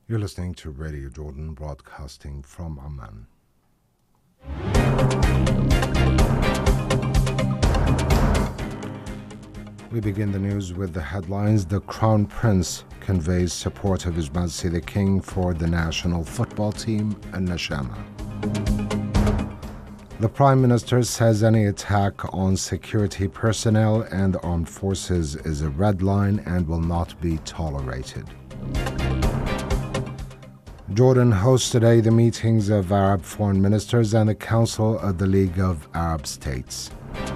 You're listening to Radio Jordan, broadcasting from Amman. We begin the news with the headlines. The Crown Prince conveys support of His Majesty the King for the national football team and Nashama. The Prime Minister says any attack on security personnel and the armed forces is a red line and will not be tolerated. Jordan hosts today the meetings of Arab foreign ministers and the Council of the League of Arab States.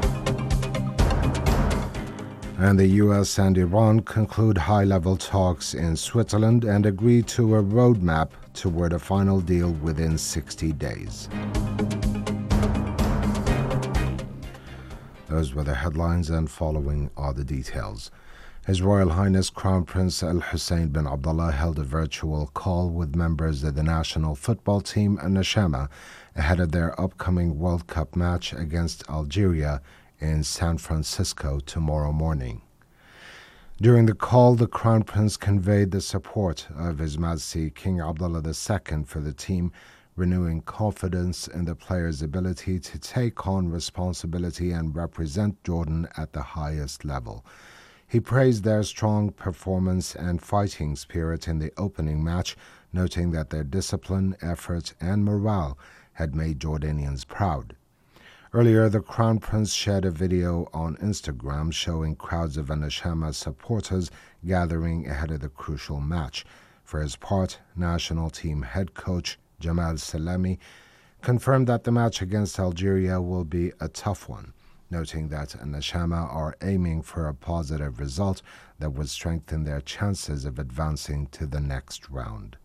And the U.S. and Iran conclude high-level talks in Switzerland and agree to a roadmap toward a final deal within 60 days. Those were the headlines, and following are the details. His Royal Highness Crown Prince Al Hussein bin Abdullah held a virtual call with members of the national football team and Nashama ahead of their upcoming World Cup match against Algeria in San Francisco tomorrow morning. During the call, the Crown Prince conveyed the support of His Majesty King Abdullah II for the team, renewing confidence in the players' ability to take on responsibility and represent Jordan at the highest level. He praised their strong performance and fighting spirit in the opening match, noting that their discipline, effort, and morale had made Jordanians proud. Earlier, the Crown Prince shared a video on Instagram showing crowds of Nashama supporters gathering ahead of the crucial match. For his part, national team head coach Jamal Salami confirmed that the match against Algeria will be a tough one, noting that Nashama are aiming for a positive result that would strengthen their chances of advancing to the next round.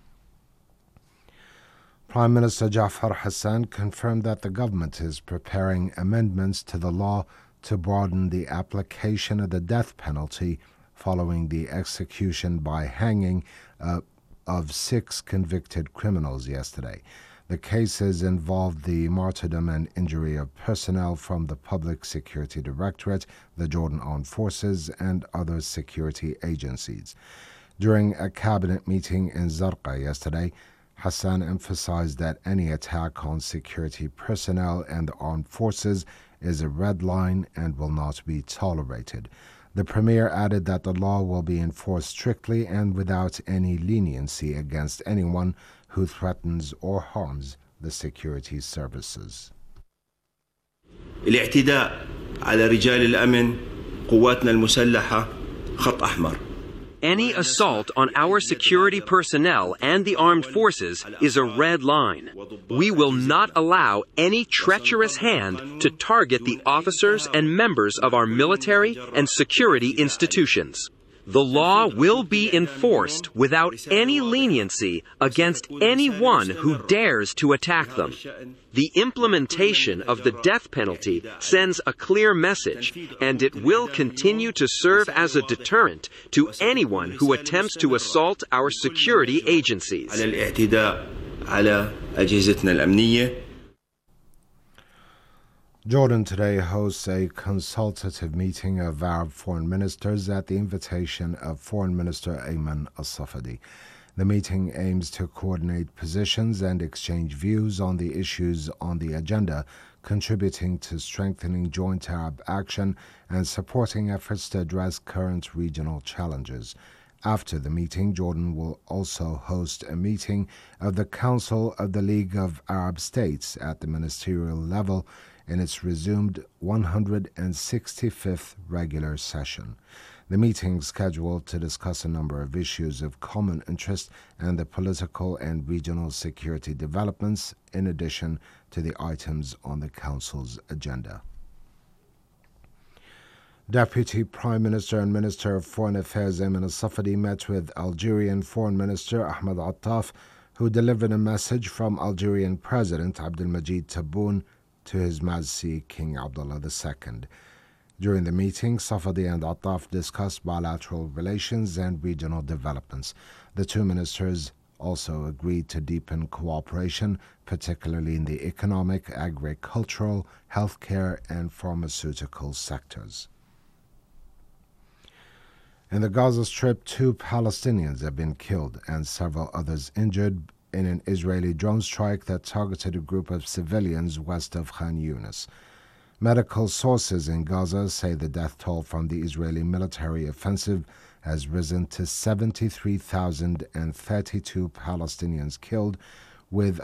Prime Minister Jafar Hassan confirmed that the government is preparing amendments to the law to broaden the application of the death penalty following the execution by hanging of 6 convicted criminals yesterday. The cases involved the martyrdom and injury of personnel from the Public Security Directorate, the Jordan Armed Forces, and other security agencies. During a cabinet meeting in Zarqa yesterday, Hassan emphasized that any attack on security personnel and the armed forces is a red line and will not be tolerated. The Premier added that the law will be enforced strictly and without any leniency against anyone who threatens or harms the security services. الاعتداء على رجال الأمن قواتنا المسلحة خط أحمر. Any assault on our security personnel and the armed forces is a red line. We will not allow any treacherous hand to target the officers and members of our military and security institutions. The law will be enforced without any leniency against anyone who dares to attack them. The implementation of the death penalty sends a clear message, and it will continue to serve as a deterrent to anyone who attempts to assault our security agencies. Jordan today hosts a consultative meeting of Arab foreign ministers at the invitation of Foreign Minister Ayman Al-Safadi. The meeting aims to coordinate positions and exchange views on the issues on the agenda, contributing to strengthening joint Arab action and supporting efforts to address current regional challenges. After the meeting, Jordan will also host a meeting of the Council of the League of Arab States at the ministerial level in its resumed 165th regular session. The meeting is scheduled to discuss a number of issues of common interest and the political and regional security developments, in addition to the items on the Council's agenda. Deputy Prime Minister and Minister of Foreign Affairs Ayman Al-Safadi met with Algerian Foreign Minister Ahmed Attaf, who delivered a message from Algerian President Abdelmajid Tebboune to His Majesty King Abdullah II. During the meeting, Safadi and Attaf discussed bilateral relations and regional developments. The two ministers also agreed to deepen cooperation, particularly in the economic, agricultural, healthcare, and pharmaceutical sectors. In the Gaza Strip, 2 Palestinians have been killed and several others injured in an Israeli drone strike that targeted a group of civilians west of Khan Yunis. Medical sources in Gaza say the death toll from the Israeli military offensive has risen to 73,032 Palestinians killed, with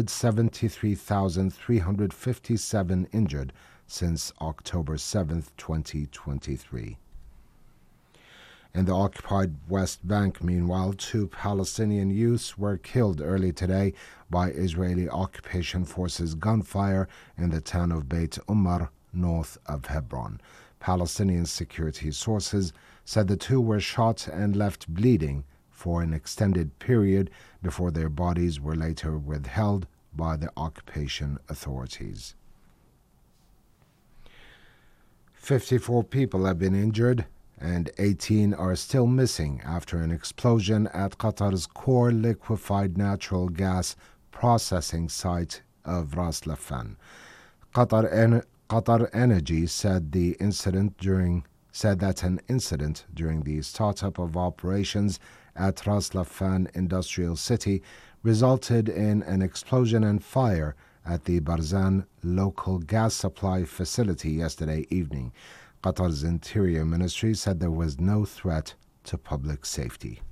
173,357 injured since October 7, 2023. In the occupied West Bank, meanwhile, 2 Palestinian youths were killed early today by Israeli occupation forces gunfire in the town of Beit Umar, north of Hebron. Palestinian security sources said the 2 were shot and left bleeding for an extended period before their bodies were later withheld by the occupation authorities. 54 people have been injured and 18 are still missing after an explosion at Qatar's core liquefied natural gas processing site of Ras Laffan. Qatar Energy said that an incident during the startup of operations at Ras Laffan Industrial City resulted in an explosion and fire at the Barzan local gas supply facility yesterday evening. Qatar's Interior Ministry said there was no threat to public safety.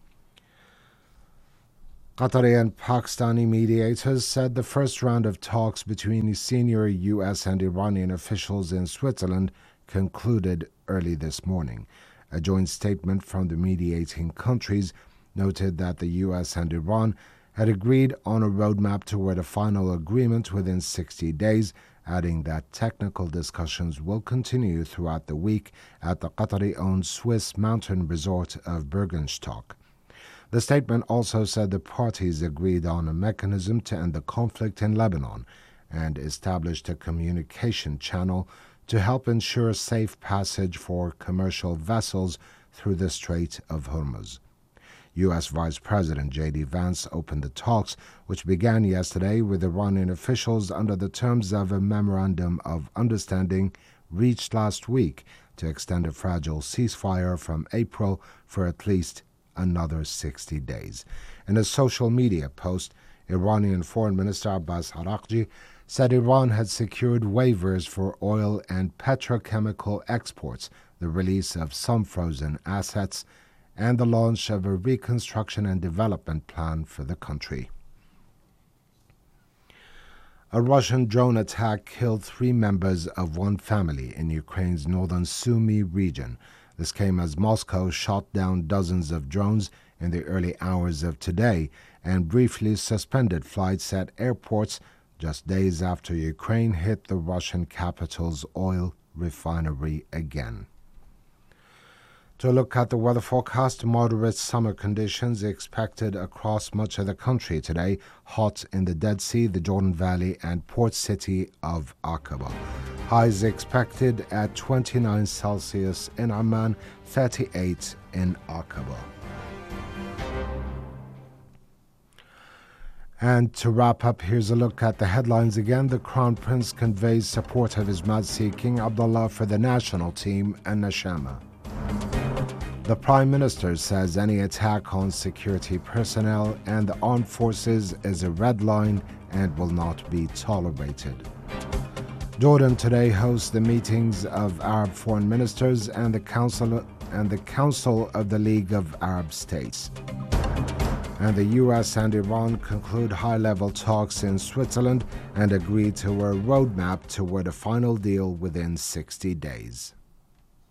Qatari and Pakistani mediators said the first round of talks between senior U.S. and Iranian officials in Switzerland concluded early this morning. A joint statement from the mediating countries noted that the U.S. and Iran had agreed on a roadmap toward a final agreement within 60 days, adding that technical discussions will continue throughout the week at the Qatari-owned Swiss mountain resort of Bergenstock. The statement also said the parties agreed on a mechanism to end the conflict in Lebanon and established a communication channel to help ensure safe passage for commercial vessels through the Strait of Hormuz. U.S. Vice President J.D. Vance opened the talks, which began yesterday with Iranian officials under the terms of a memorandum of understanding reached last week to extend a fragile ceasefire from April for at least another 60 days. In a social media post, Iranian Foreign Minister Abbas Araghchi said Iran had secured waivers for oil and petrochemical exports, the release of some frozen assets, and the launch of a reconstruction and development plan for the country. A Russian drone attack killed 3 members of one family in Ukraine's northern Sumy region. This came as Moscow shot down dozens of drones in the early hours of today and briefly suspended flights at airports just days after Ukraine hit the Russian capital's oil refinery again. To look at the weather forecast, moderate summer conditions expected across much of the country today. Hot in the Dead Sea, the Jordan Valley, and port city of Aqaba. Highs expected at 29 Celsius in Amman, 38 in Aqaba. And to wrap up, here's a look at the headlines again. The Crown Prince conveys support of His Majesty King Abdullah for the national team and Nashama. The Prime Minister says any attack on security personnel and the armed forces is a red line and will not be tolerated. Jordan today hosts the meetings of Arab foreign ministers and the Council of the League of Arab States. And the U.S. and Iran conclude high-level talks in Switzerland and agree to a roadmap toward a final deal within 60 days.